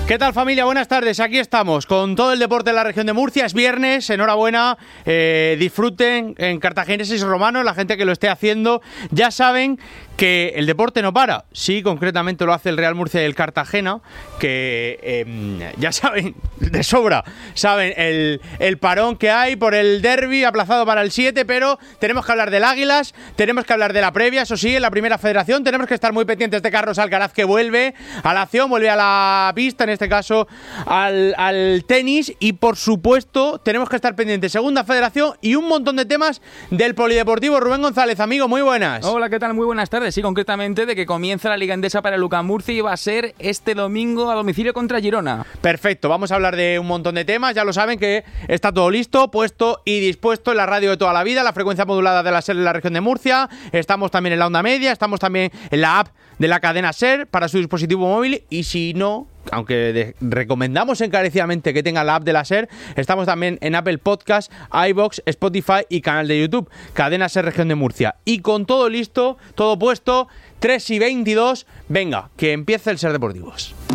¿Qué tal, familia? Buenas tardes, aquí estamos con todo el deporte de la región de Murcia. Es viernes, enhorabuena, disfruten en cartagineses y romanos, la gente que lo esté haciendo. Ya saben que el deporte no para. Sí, concretamente lo hace el Real Murcia y el Cartagena, que ya saben, de sobra, saben el parón que hay por el derbi aplazado para el 7, pero tenemos que hablar del Águilas, tenemos que hablar de la previa, eso sí, en la primera federación, tenemos que estar muy pendientes de Carlos Alcaraz, que vuelve a la acción, vuelve a la pista, en este caso al tenis, y por supuesto tenemos que estar pendientes segunda federación y un montón de temas del polideportivo. Rubén González, amigo, muy buenas. Hola, ¿qué tal? Muy buenas tardes. Sí, concretamente de que comienza la Liga Endesa para el UCAM Murcia y va a ser este domingo a domicilio contra Girona. Perfecto, vamos a hablar de un montón de temas, ya lo saben que está todo listo, puesto y dispuesto en la radio de toda la vida, la frecuencia modulada de la SER en la región de Murcia, estamos también en la onda media, estamos también en la app de la cadena SER para su dispositivo móvil, y si no, aunque recomendamos encarecidamente que tenga la app de la SER, estamos también en Apple Podcast, iVoox, Spotify y canal de YouTube, Cadena SER Región de Murcia. Y con todo listo, todo puesto, 3:22, venga, que empiece el SER Deportivos.